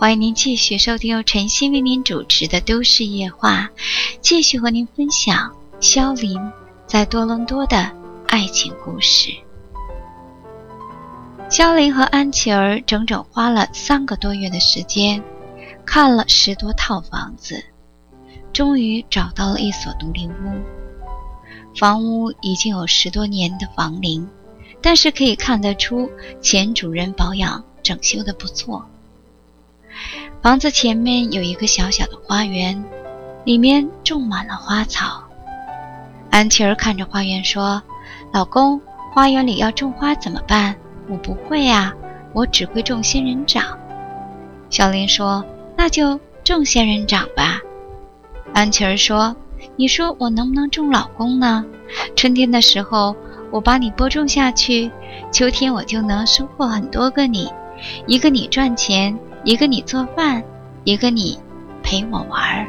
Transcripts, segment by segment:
欢迎您继续收听由晨曦为您主持的都市夜话，继续和您分享萧琳在多伦多的爱情故事。萧琳和安琪儿整整花了3个多月的时间，看了10多套房子，终于找到了一所独立屋。房屋已经有10多年的房龄，但是可以看得出前主人保养整修得不错。房子前面有一个小小的花园，里面种满了花草。安琪儿看着花园说：“老公，花园里要种花怎么办？我不会啊，我只会种仙人掌。”萧琳说：“那就种仙人掌吧。”安琪儿说：“你说我能不能种老公呢？春天的时候我把你播种下去，秋天我就能收获很多个你，一个你赚钱，一个你做饭，一个你陪我玩。”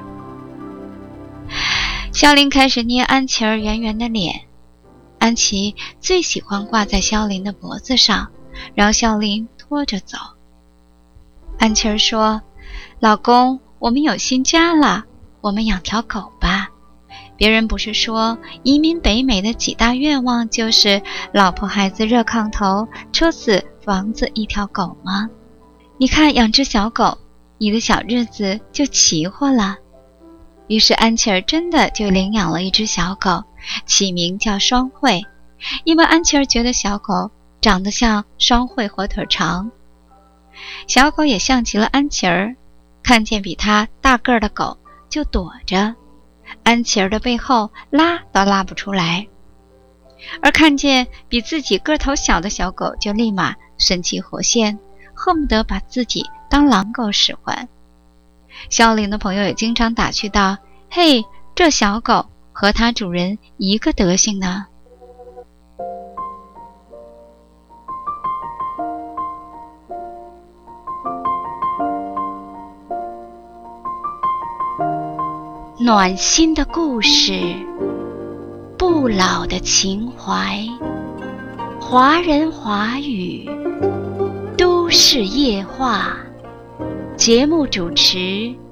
萧琳开始捏安琪儿圆圆的脸，安琪最喜欢挂在萧琳的脖子上，让萧琳拖着走。安琪儿说：“老公，我们有新家了，我们养条狗吧。别人不是说移民北美的几大愿望就是老婆孩子热炕头，车子房子一条狗吗？你看养只小狗，你的小日子就齐活了。”于是安琪儿真的就领养了一只小狗，起名叫双慧，因为安琪儿觉得小狗长得像双汇火腿肠。小狗也像极了安琪儿，看见比它大个儿的狗就躲着，安琪儿的背后拉都拉不出来，而看见比自己个头小的小狗就立马神气活现，恨不得把自己当狼狗使唤。萧琳的朋友也经常打趣道：“嘿，这小狗和它主人一个德行呢。”暖心的故事，不老的情怀，华人华语，都市夜话。节目主持